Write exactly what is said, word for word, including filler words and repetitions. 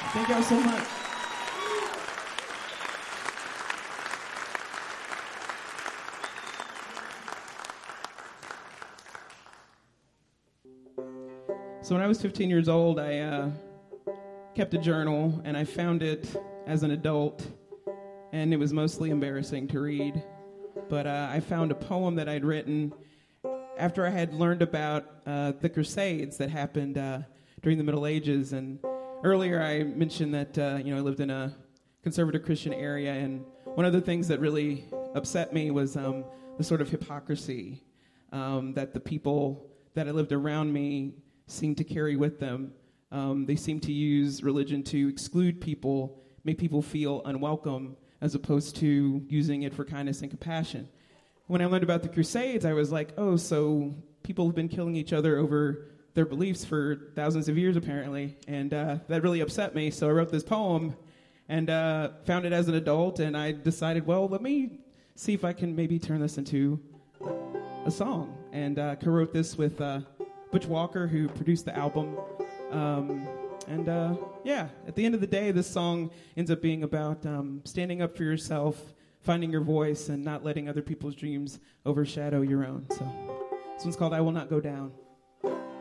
Thank y'all so much. So when I was fifteen years old, I uh, kept a journal, and I found it as an adult, and it was mostly embarrassing to read. But uh, I found a poem that I'd written after I had learned about uh, the Crusades that happened uh, during the Middle Ages. And earlier I mentioned that uh, you know I lived in a conservative Christian area, and one of the things that really upset me was um, the sort of hypocrisy um, that the people that I lived around me seem to carry with them. Um, they seem to use religion to exclude people, make people feel unwelcome, as opposed to using it for kindness and compassion. When I learned about the Crusades, I was like, oh, so people have been killing each other over their beliefs for thousands of years, apparently, and uh, that really upset me, so I wrote this poem and uh, found it as an adult, and I decided, well, let me see if I can maybe turn this into a song, and uh, co-wrote this with uh, Butch Walker, who produced the album. Um, and uh, yeah, at the end of the day, this song ends up being about um, standing up for yourself, finding your voice, and not letting other people's dreams overshadow your own. So this one's called I Will Not Go Down.